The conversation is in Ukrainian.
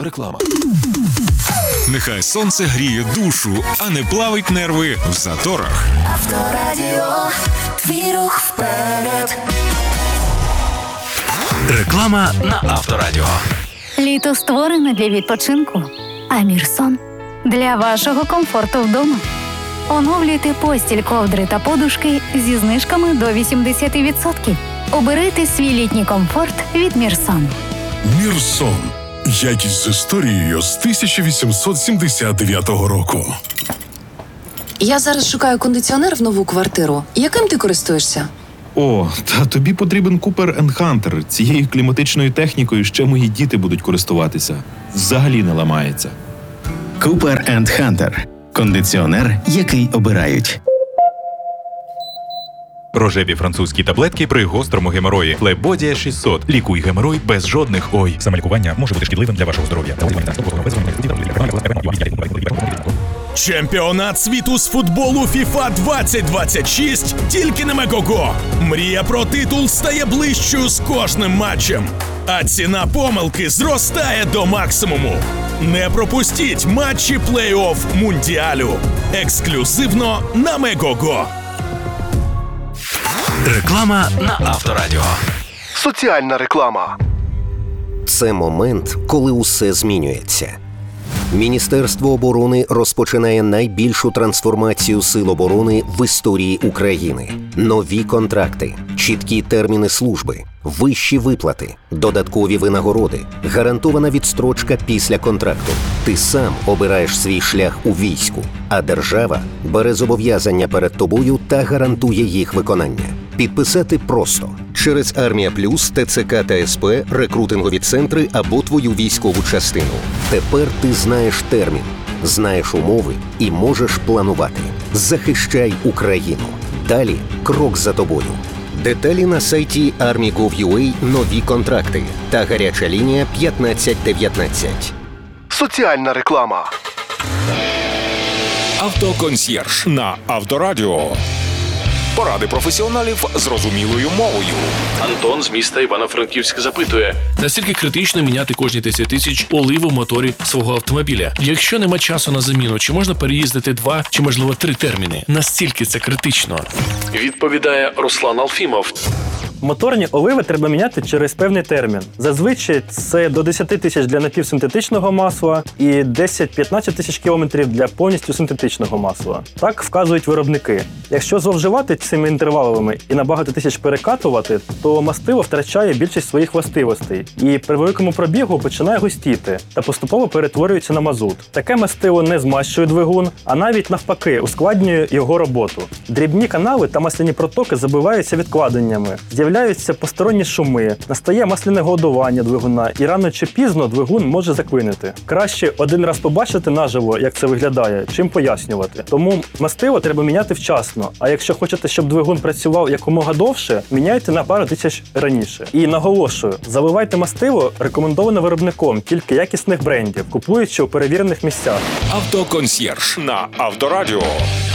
Реклама. Нехай сонце гріє душу, а не плавить нерви в заторах. Авторадіо, твій рух вперед. Реклама на Авторадіо. Літо створене для відпочинку, а Мірсон – для вашого комфорту вдома. Оновлюйте постіль, ковдри та подушки зі знижками до 80%. Оберите свій літній комфорт від Мірсон. Мірсон. Якість з історією з 1879 року. Я зараз шукаю кондиціонер в нову квартиру. Яким ти користуєшся? О, та тобі потрібен Cooper & Hunter. Цією кліматичною технікою ще мої діти будуть користуватися. Взагалі не ламається. Cooper & Hunter. Кондиціонер, який обирають. Рожеві французькі таблетки при гострому геморої. Флебодія 600. Лікуй геморой без жодних «ой». Самолікування може бути шкідливим для вашого здоров'я. Чемпіонат світу з футболу FIFA 2026 тільки на Мегого. Мрія про титул стає ближчою з кожним матчем, а ціна помилки зростає до максимуму. Не пропустіть матчі плей-офф Мундіалю. Ексклюзивно на Мегого. Реклама на Авторадіо. Соціальна реклама. Це момент, коли усе змінюється. Міністерство оборони розпочинає найбільшу трансформацію сил оборони в історії України. Нові контракти, чіткі терміни служби, вищі виплати, додаткові винагороди, гарантована відстрочка після контракту. Ти сам обираєш свій шлях у війську, а держава бере зобов'язання перед тобою та гарантує їх виконання. Підписати просто через Армія Плюс, ТЦК та СП, рекрутингові центри або твою військову частину. Тепер ти знаєш термін, знаєш умови і можеш планувати. Захищай Україну. Далі крок за тобою. Деталі на сайті Army.gov.ua, нові контракти та гаряча лінія 1519. Соціальна реклама. Автоконсьєрж на Авторадіо. Поради професіоналів зрозумілою мовою. Антон з міста Івано-Франківськ запитує, наскільки критично міняти кожні 10 тисяч оливу в моторі свого автомобіля? Якщо нема часу на заміну, чи можна переїздити 2 чи, можливо, 3 терміни? Настільки це критично? Відповідає Руслан Алфімов. Моторні оливи треба міняти через певний термін. Зазвичай це до 10 тисяч для напівсинтетичного масла і 10-15 тисяч кілометрів для повністю синтетичного масла. Так вказують виробники. Якщо зловживати цими інтервалами і на багато тисяч перекатувати, то мастило втрачає більшість своїх властивостей і при великому пробігу починає густіти та поступово перетворюється на мазут. Таке мастило не змащує двигун, а навіть навпаки ускладнює його роботу. Дрібні канали та масляні протоки забиваються відкладеннями. З'являються посторонні шуми, настає масляне голодування двигуна, і рано чи пізно двигун може заклинити. Краще один раз побачити наживо, як це виглядає, чим пояснювати. Тому мастило треба міняти вчасно, а якщо хочете, щоб двигун працював якомога довше, міняйте на пару тисяч раніше. І наголошую, заливайте мастило рекомендовано виробником тільки якісних брендів, купуючи у перевірених місцях. Автоконсьєрж на Авторадіо.